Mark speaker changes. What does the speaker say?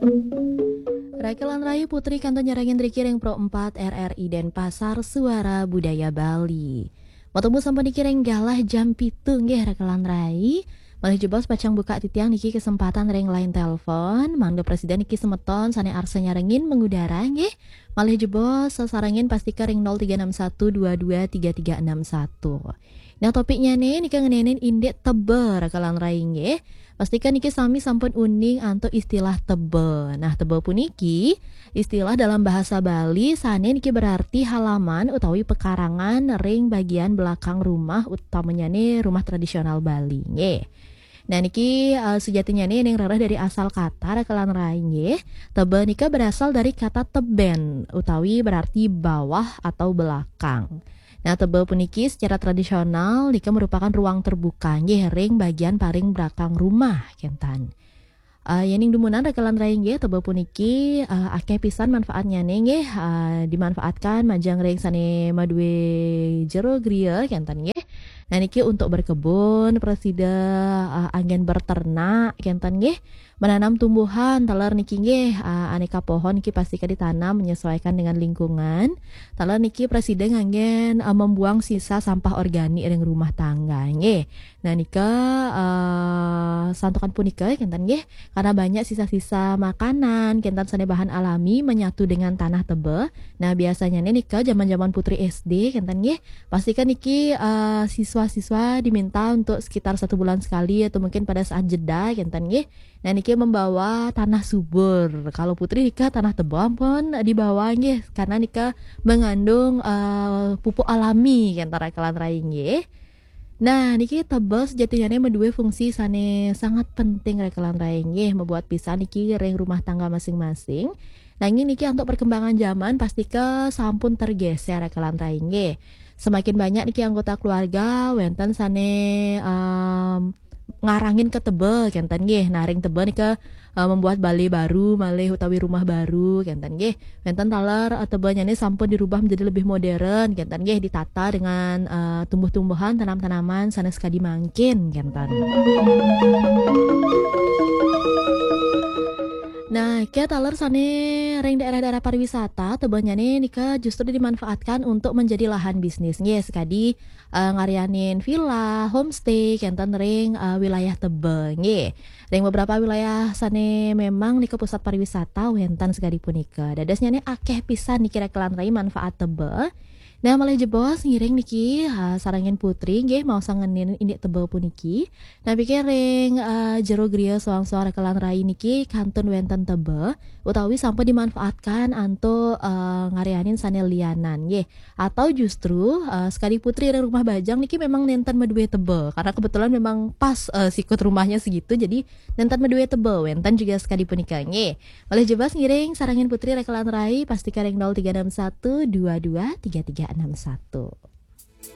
Speaker 1: Rakelan Rayu Putri Kanton Nyarangin Rikiring Pro 4 RRI Denpasar Suara Budaya Bali. Motomu sampai dikiring galah jam pitung nggih Rakelan Rai. Malih jebos pacang buka titiang niki kesempatan ring lain telepon. Mangga Presiden niki semeton sane arsa nyarengin mengudara nggih. Malih jebos sasarangin pastika ring 0361223361. Nah topiknya nih nika ngenenin indek tebe Rakelan Rai nggih. Pastikan niki sami sampun uning anto istilah tebe. Nah tebe puniki istilah dalam bahasa Bali sane niki berarti halaman utawi pekarangan ring bagian belakang rumah utamanya nih rumah tradisional Bali nggih. Nah niki sejatinya nih yang rarah dari asal kata Rakelan Rai nggih. Tebe nika berasal dari kata teben utawi berarti bawah atau belakang. Nah, tebel puniki secara tradisional nika merupakan ruang terbuka nggih ring bagian paling belakang rumah kentan. Yening dumunan Rakelan Rai nggih tebel puniki akeh pisan manfaatnya nggih dimanfaatkan majang ring sane madue jero griya kentan nggih. Nah niki untuk berkebun, presida angin berternak kentan nggih. Menanam tumbuhan talar niki nggih aneka pohon niki pastikan ditanam menyesuaikan dengan lingkungan. Talar niki presiden angin membuang sisa sampah organik ring rumah tangga nggih. Nah nika santukan punika kentan nggih karena banyak sisa-sisa makanan kentan sane bahan alami menyatu dengan tanah tebe. Nah biasanya nika zaman-zaman putri SD kentan nggih pastikan niki siswa-siswa diminta untuk sekitar 1 bulan sekali atau mungkin pada saat jeda kentan nggih. Nah niki membawa tanah subur. Kalau putri nika tanah tebam pun dibawa nggih karena nika mengandung pupuk alami kentan Rakelan Rai nggih. Nah niki tebel sejatinya medue fungsi sane sangat penting Rakelan Rai nggih membuat pisan niki ring rumah tangga masing-masing. Nah ini niki untuk perkembangan zaman pasti ke sampun tergeser Rakelan Rai nggih. Semakin banyak niki anggota keluarga wenten sane ngarangin ke tebel kentan nggih. Nah ring tebel nika membuat balai baru malih utawi rumah baru kentan nggih. Wenten taler tebelnya ini sampun dirubah menjadi lebih modern kentan nggih ditata dengan tumbuh-tumbuhan tanam-tanaman sanes kadi mangkin kentan. Nah, kia taler sane ring daerah-daerah pariwisata tebelnya nih nika justru dimanfaatkan untuk menjadi lahan bisnis nggih sekadi ngarianin villa, homestay kentan ring wilayah tebel nggih. Ring beberapa wilayah sane memang nika pusat pariwisata wentan sekadi punika. Dadasnya nih akeh pisan nih kira-kira manfaat tebel. Nah, malih jebos ngiring niki sarangin putri nggih mau sangenin indik tebel puniki. Nah, pikir ring jero griya soang-soang Rakelan Rai niki kantun wenten tebel utawi sampai dimanfaatkan anto ngarianin sane lianan nggih. Atau justru sekali putri ring rumah bajang niki memang nenten medue tebel karena kebetulan memang pas sikut rumahnya segitu jadi nenten medue tebel wenten juga sekali punika nggih. Malih jebos ngiring sarangin putri Rakelan Rai pasti ring 0361 22 3361.